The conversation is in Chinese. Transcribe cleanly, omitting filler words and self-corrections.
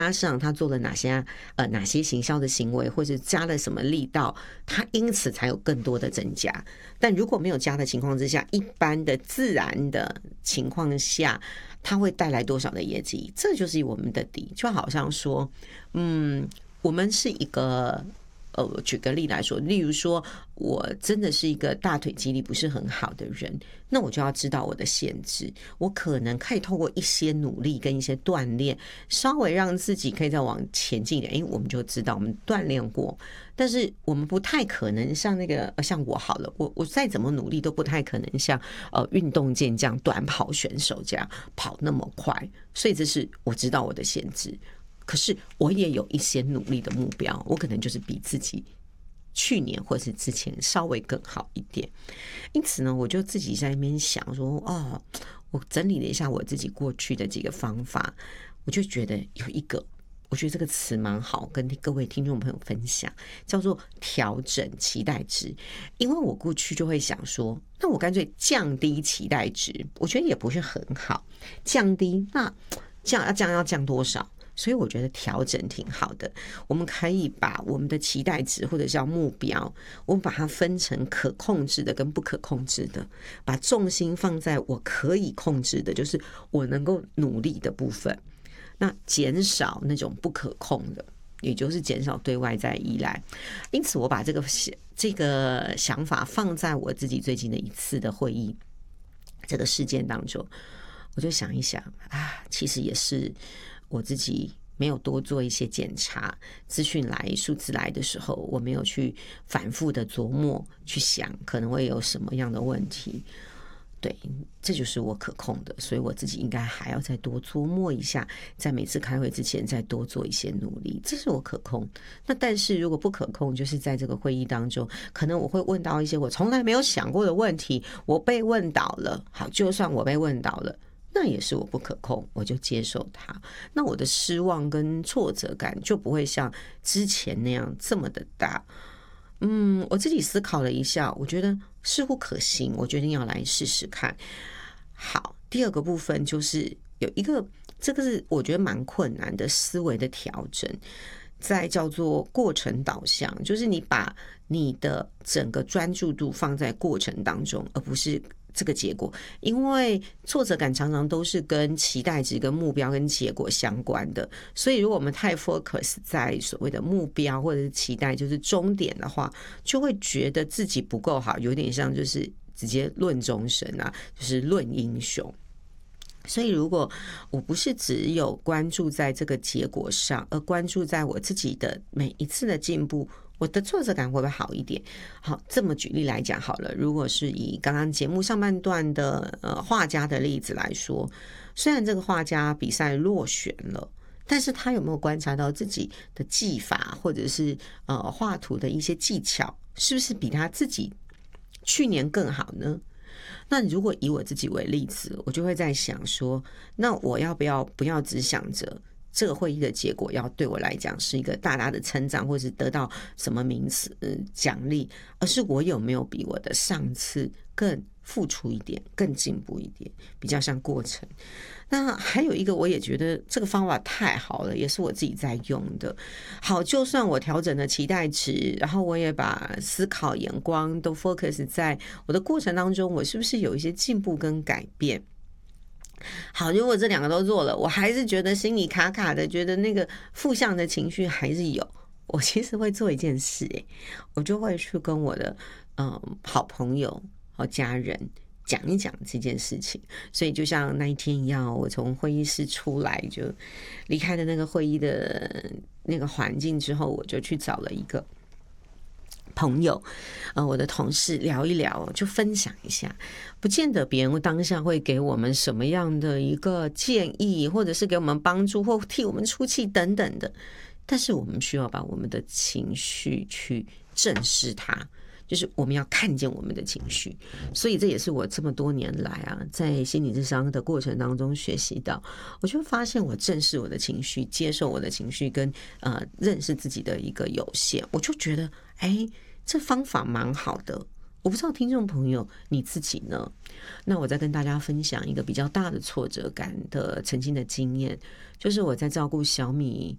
加上他做了哪些行销的行为，或者加了什么力道，他因此才有更多的增加。但如果没有加的情况之下，一般的自然的情况下，它会带来多少的业绩？这就是我们的底。就好像说，我们是一个。举个例来说，例如说我真的是一个大腿肌力不是很好的人，那我就要知道我的限制，我可能可以透过一些努力跟一些锻炼，稍微让自己可以再往前进一点。我们就知道我们锻炼过，但是我们不太可能像像我好了，我再怎么努力都不太可能像运动健将、短跑选手这样跑那么快，所以这是我知道我的限制。可是我也有一些努力的目标，我可能就是比自己去年或是之前稍微更好一点。因此呢，我就自己在那边想说，我整理了一下我自己过去的几个方法，我就觉得有一个，我觉得这个词蛮好，跟各位听众朋友分享，叫做调整期待值。因为我过去就会想说，那我干脆降低期待值，我觉得也不是很好。降低，那要降多少？所以我觉得调整挺好的，我们可以把我们的期待值或者叫目标，我们把它分成可控制的跟不可控制的，把重心放在我可以控制的，就是我能够努力的部分，那减少那种不可控的，也就是减少对外在依赖。因此我把这个想法放在我自己最近的一次的会议这个事件当中，我就想一想其实也是我自己没有多做一些检查，资讯来数字来的时候，我没有去反复的琢磨去想可能会有什么样的问题。对，这就是我可控的，所以我自己应该还要再多琢磨一下，在每次开会之前再多做一些努力，这是我可控。那但是如果不可控，就是在这个会议当中，可能我会问到一些我从来没有想过的问题，我被问倒了。好，就算我被问倒了，那也是我不可控，我就接受它。那我的失望跟挫折感就不会像之前那样这么的大。我自己思考了一下，我觉得似乎可行，我决定要来试试看。好，第二个部分就是有一个，这个是我觉得蛮困难的思维的调整，在叫做过程导向，就是你把你的整个专注度放在过程当中，而不是这个结果。因为挫折感常常都是跟期待值、跟目标、跟结果相关的，所以如果我们太 focus 在所谓的目标或者是期待，就是终点的话，就会觉得自己不够好，有点像就是直接论终身就是论英雄。所以如果我不是只有关注在这个结果上，而关注在我自己的每一次的进步，我的挫折感会不会好一点？好，这么举例来讲好了，如果是以刚刚节目上半段的画家的例子来说，虽然这个画家比赛落选了，但是他有没有观察到自己的技法或者是画图的一些技巧，是不是比他自己去年更好呢？那如果以我自己为例子，我就会在想说，那我要不要只想着这个会议的结果要对我来讲是一个大大的称赞，或是得到什么名词奖励，而是我有没有比我的上次更付出一点，更进步一点，比较像过程。那还有一个，我也觉得这个方法太好了，也是我自己在用的。好，就算我调整了期待值，然后我也把思考眼光都 focus 在我的过程当中，我是不是有一些进步跟改变？好，如果这两个都做了，我还是觉得心里卡卡的，觉得那个负向的情绪还是有。我其实会做一件事，我就会去跟我的好朋友和家人讲一讲这件事情。所以就像那一天一样，我从会议室出来，就离开了那个会议的那个环境之后，我就去找了一个朋友，我的同事聊一聊，就分享一下，不见得别人当下会给我们什么样的一个建议，或者是给我们帮助，或替我们出气等等的，但是我们需要把我们的情绪去正视它，就是我们要看见我们的情绪。所以这也是我这么多年来在心理咨商的过程当中学习到，我就发现我正视我的情绪，接受我的情绪，跟认识自己的一个有限，我就觉得这方法蛮好的。我不知道听众朋友你自己呢？那我再跟大家分享一个比较大的挫折感的曾经的经验，就是我在照顾小米